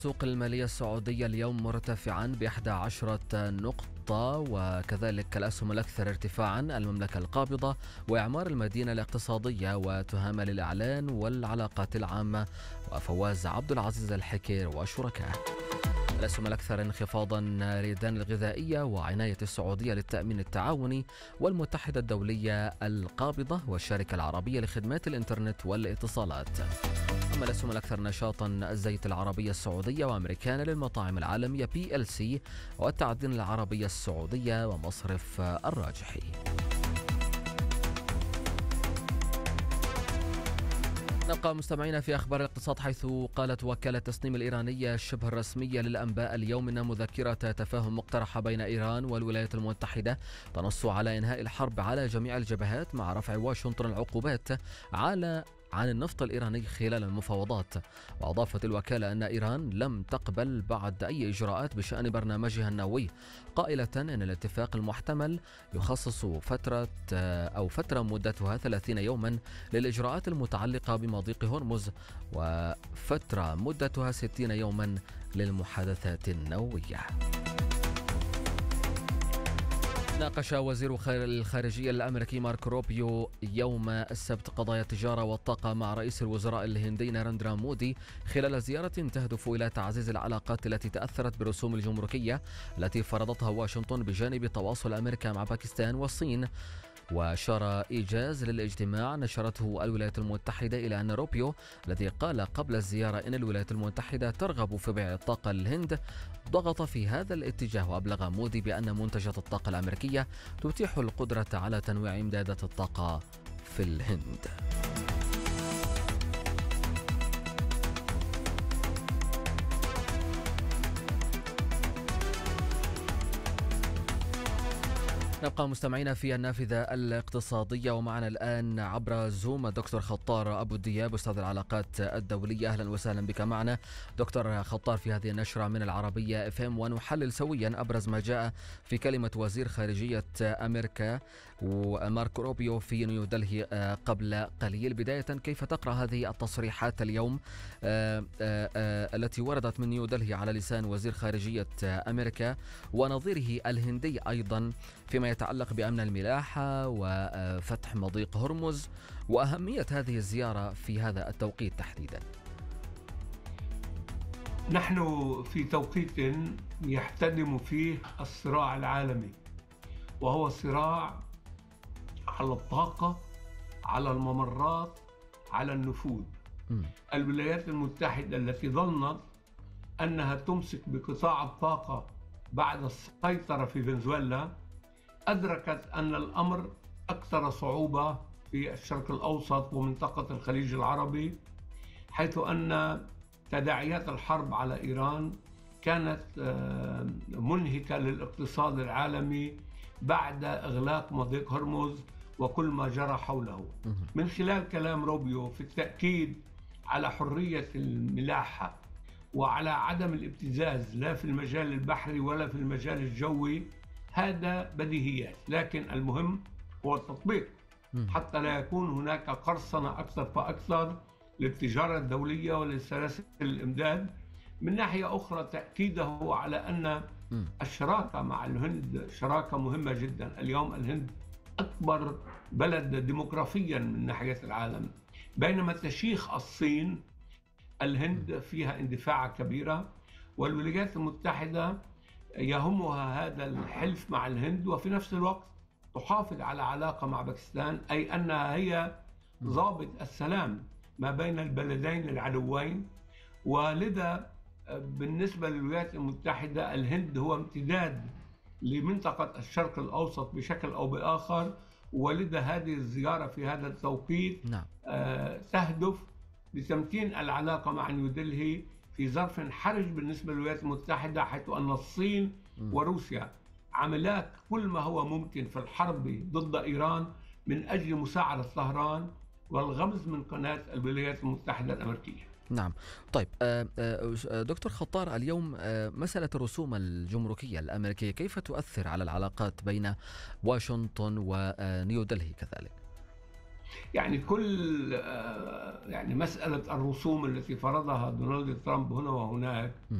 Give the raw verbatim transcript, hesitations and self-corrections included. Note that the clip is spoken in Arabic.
السوق المالية السعودية اليوم مرتفعا بإحدى عشرة نقطة، وكذلك الأسهم الأكثر ارتفاعا المملكة القابضة وإعمار المدينة الاقتصادية وتهامل الإعلان والعلاقات العامة وفواز عبد العزيز الحكير وشركائه. الأسهم الأكثر انخفاضا ريدان الغذائية وعناية السعودية للتأمين التعاوني والمتحدة الدولية القابضة والشركة العربية لخدمات الإنترنت والاتصالات. أما الأسهم الأكثر نشاطا الزيت العربية السعودية وأمريكانا للمطاعم العالمية بي إل سي والتعدين العربية السعودية ومصرف الراجحي. نبقى مستمعين في أخبار الاقتصاد، حيث قالت وكالة تصنيم الإيرانية شبه الرسمية للأنباء اليوم إن مذكرة تفاهم مقترحة بين إيران والولايات المتحدة تنص على إنهاء الحرب على جميع الجبهات مع رفع واشنطن العقوبات على عن النفط الإيراني خلال المفاوضات. وأضافت الوكالة أن إيران لم تقبل بعد أي إجراءات بشأن برنامجها النووي، قائلة أن الاتفاق المحتمل يخصص فترة أو فترة مدتها ثلاثين يوما للإجراءات المتعلقة بمضيق هرمز، وفترة مدتها ستين يوما للمحادثات النووية. ناقش وزير الخارجية الأمريكي مارك روبيو يوم السبت قضايا التجارة والطاقة مع رئيس الوزراء الهندي نارندرا مودي خلال زيارة تهدف إلى تعزيز العلاقات التي تأثرت بالرسوم الجمركية التي فرضتها واشنطن بجانب تواصل أمريكا مع باكستان والصين. وأشار إيجاز للاجتماع نشرته الولايات المتحدة إلى أن روبيو الذي قال قبل الزيارة إن الولايات المتحدة ترغب في بيع الطاقة للهند ضغط في هذا الاتجاه، وأبلغ مودي بأن منتجات الطاقة الأمريكية تتيح القدرة على تنويع إمدادات الطاقة في الهند. نبقى مستمعين في النافذة الاقتصادية، ومعنا الآن عبر زوم الدكتور خطار أبو الدياب أستاذ العلاقات الدولية. أهلا وسهلا بك معنا دكتور خطار في هذه النشرة من العربية اف ام، ونحلل سويا أبرز ما جاء في كلمة وزير خارجية أمريكا ومارك روبيو في نيودلهي قبل قليل. بداية، كيف تقرأ هذه التصريحات اليوم التي وردت من نيودلهي على لسان وزير خارجية أمريكا ونظيره الهندي أيضا فيما يتعلق بأمن الملاحة وفتح مضيق هرمز، وأهمية هذه الزيارة في هذا التوقيت تحديدا؟ نحن في توقيت يحتدم فيه الصراع العالمي، وهو صراع على الطاقة، على الممرات، على النفوذ. م. الولايات المتحدة التي ظنت أنها تمسك بقطاع الطاقة بعد السيطرة في فنزويلا أدركت أن الأمر أكثر صعوبة في الشرق الأوسط ومنطقة الخليج العربي، حيث أن تداعيات الحرب على إيران كانت منهكة للاقتصاد العالمي بعد إغلاق مضيق هرمز وكل ما جرى حوله. من خلال كلام روبيو في التأكيد على حرية الملاحة وعلى عدم الابتزاز لا في المجال البحري ولا في المجال الجوي، هذا بديهيات، لكن المهم هو التطبيق حتى لا يكون هناك قرصنة أكثر فأكثر للتجارة الدولية ولسلاسل الإمداد. من ناحية أخرى تأكيده على أن الشراكة مع الهند شراكة مهمة جدا. اليوم الهند أكبر بلد ديموغرافيا من ناحية العالم، بينما تشيخ الصين الهند فيها اندفاع كبيرة، والولايات المتحدة يهمها هذا الحلف مع الهند وفي نفس الوقت تحافظ على علاقة مع باكستان، أي أنها هي ضابط السلام ما بين البلدين العدوين. ولذا بالنسبة للولايات المتحدة الهند هو امتداد لمنطقة الشرق الأوسط بشكل أو بآخر، ولذا هذه الزيارة في هذا التوقيت نعم. تهدف لتمتين العلاقة مع نيودلهي في ظرف حرج بالنسبة للولايات المتحدة، حيث أن الصين وروسيا عملات كل ما هو ممكن في الحرب ضد إيران من أجل مساعدة طهران والغمز من قناة الولايات المتحدة الأمريكية. نعم. طيب دكتور خطار، اليوم مسألة الرسوم الجمركية الأمريكية كيف تؤثر على العلاقات بين واشنطن ونيودلهي كذلك؟ يعني كل آه، يعني مسألة الرسوم التي فرضها دونالد ترامب هنا وهناك